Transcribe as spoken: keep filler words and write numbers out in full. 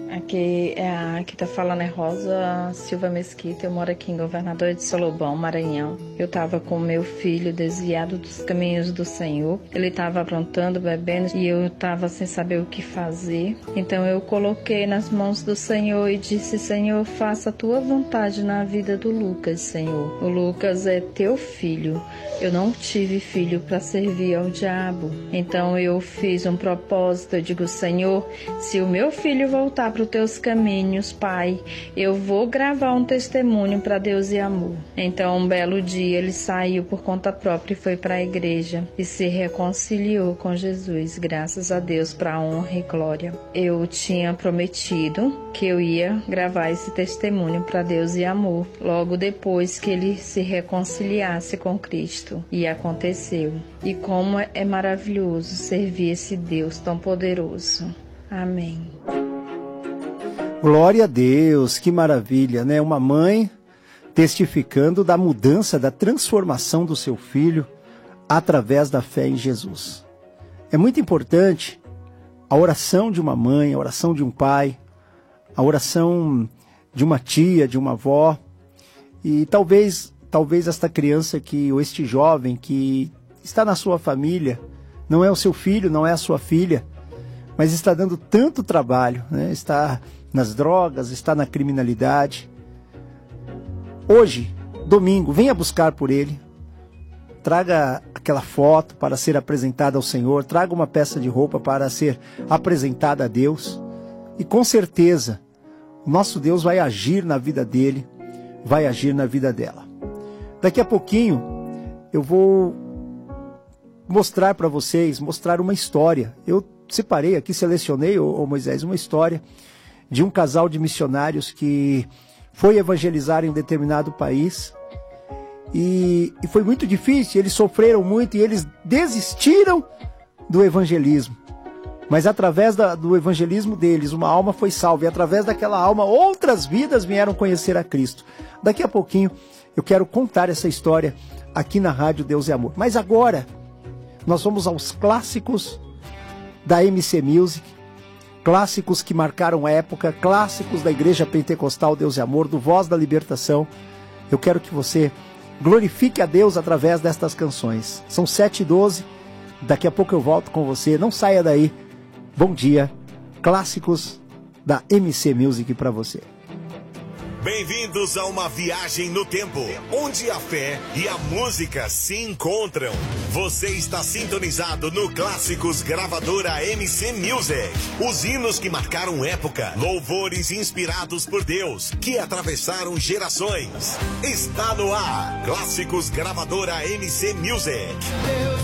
Aqui, é a, aqui tá falando é Rosa Silva Mesquita, eu moro aqui em Governador de Solobão, Maranhão. Eu tava com meu filho desviado dos caminhos do Senhor, ele tava aprontando, bebendo e eu tava sem saber o que fazer. Então eu coloquei nas mãos do Senhor e disse: Senhor, faça a tua vontade na vida do Lucas, Senhor. O Lucas é teu filho, eu não tive filho para servir ao diabo. Então eu fiz um propósito, eu digo: Senhor, se o meu filho voltar para os teus caminhos, Pai, eu vou gravar um testemunho para Deus e amor. Então, um belo dia, ele saiu por conta própria e foi para a igreja e se reconciliou com Jesus, graças a Deus, para a honra e glória. Eu tinha prometido que eu ia gravar esse testemunho para Deus e amor, logo depois que ele se reconciliasse com Cristo. E aconteceu. E como é maravilhoso servir esse Deus tão poderoso. Amém. Glória a Deus, que maravilha, né? Uma mãe testificando da mudança, da transformação do seu filho através da fé em Jesus. É muito importante a oração de uma mãe, a oração de um pai, a oração de uma tia, de uma avó. E talvez, talvez esta criança que, ou este jovem que está na sua família, não é o seu filho, não é a sua filha, mas está dando tanto trabalho, né? Está nas drogas, está na criminalidade. Hoje, domingo, venha buscar por ele. Traga aquela foto para ser apresentada ao Senhor. Traga uma peça de roupa para ser apresentada a Deus. E com certeza, o nosso Deus vai agir na vida dele, vai agir na vida dela. Daqui a pouquinho, eu vou mostrar para vocês, mostrar uma história. Eu separei aqui, selecionei, ô, ô Moisés, uma história de um casal de missionários que foi evangelizar em um determinado país e, e foi muito difícil, eles sofreram muito e eles desistiram do evangelismo. Mas através da, do evangelismo deles, uma alma foi salva e através daquela alma outras vidas vieram conhecer a Cristo. Daqui a pouquinho eu quero contar essa história aqui na Rádio Deus é Amor. Mas agora nós vamos aos clássicos da M C Music, clássicos que marcaram a época, clássicos da Igreja Pentecostal Deus é Amor, do Voz da Libertação. Eu quero que você glorifique a Deus através destas canções. São sete e doze, daqui a pouco eu volto com você, não saia daí. Bom dia, clássicos da M C Music para você. Bem-vindos a uma viagem no tempo, onde a fé e a música se encontram. Você está sintonizado no Clássicos Gravadora M C Music. Os hinos que marcaram época, louvores inspirados por Deus, que atravessaram gerações. Está no ar, Clássicos Gravadora M C Music.